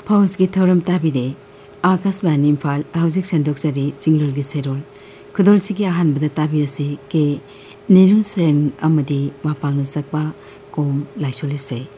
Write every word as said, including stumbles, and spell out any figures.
ꯐꯥꯎꯁꯀꯤ ꯊꯧꯔꯝ ꯇꯥꯕꯤꯔꯦ आकाशवाणी इम्फाल हौजिक संदोक्चरी चिंगलोलगी सेरोल खुदोलसिगी अहानबदा ताबिरसी के निरुसरेन अमदी मापांगना सकपा कोम लाइसोलिसे।